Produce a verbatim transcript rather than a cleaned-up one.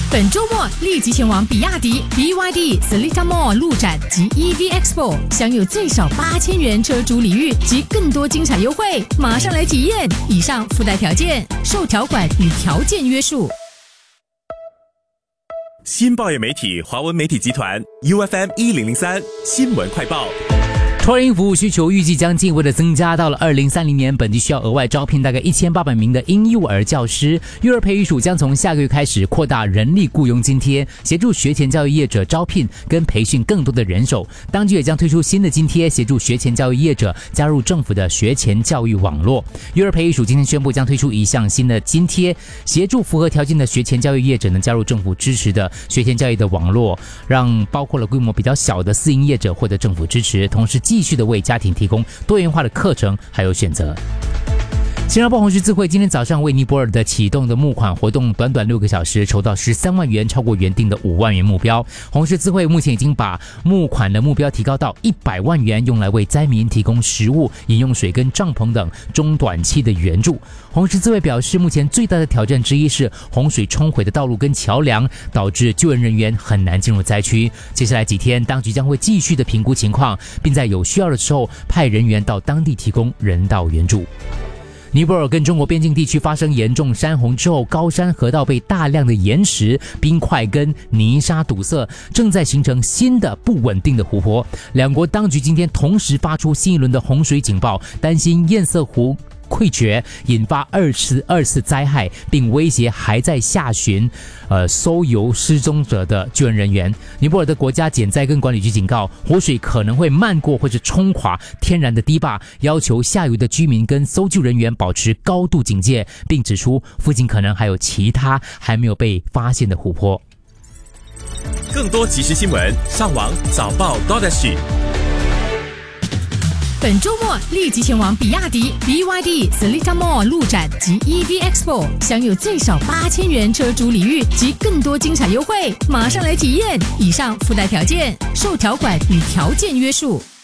本周末立即前往比亚迪 B Y D Seletar Mall 路展及 E V Expo， 享有最少八千元车主礼遇及更多精彩优惠，马上来体验！以上附带条件受条款与条件约束。 新报业媒体华文媒体集团 U F M 一零零三新闻快报。 托婴服务需求预计将进一步的增加，到了二零三零年，本地需要额外招聘大概一千八百名的婴幼儿教师。幼儿培育署将从下个月开始扩大人力雇佣津贴，协助学前教育业者招聘跟培训更多的人手。当局也将推出新的津贴，协助学前教育业者加入政府的学前教育网络。幼儿培育署今天宣布将推出一项新的津贴，协助符合条件的学前教育业者能加入政府支持的学前教育的网络，让包括了规模比较小的私营业者获得政府支持，同时继续的为家庭提供多元化的课程还有选择。新加坡红十字会今天早上为尼泊尔的启动的募款活动，短短六个小时筹到十三万元，超过原定的五万元目标。红十字会目前已经把募款的目标提高到一百万元，用来为灾民提供食物、饮用水跟帐篷等中短期的援助。红十字会表示，目前最大的挑战之一是洪水冲毁的道路跟桥梁，导致救援人员很难进入灾区。接下来几天，当局将会继续的评估情况，并在有需要的时候派人员到当地提供人道援助。尼泊尔跟中国边境地区发生严重山洪之后，高山河道被大量的岩石、冰块跟泥沙堵塞，正在形成新的不稳定的湖泊。两国当局今天同时发出新一轮的洪水警报，担心堰塞湖溃决引发二次二次灾害，并威胁还在下寻呃搜游失踪者的救援人员。尼泊尔的国家减灾跟管理局警告，湖水可能会漫过或者冲垮天然的堤坝，要求下游的居民跟搜救人员保持高度警戒，并指出附近可能还有其他还没有被发现的湖泊。 更多即时新闻，上网早报 .sg。 本周末立即前往比亚迪 B Y D Seletar Mall 路展及 E V Expo， 享有最少八千元车主礼遇及更多精彩优惠，马上来体验！以上附带条件受条款与条件约束。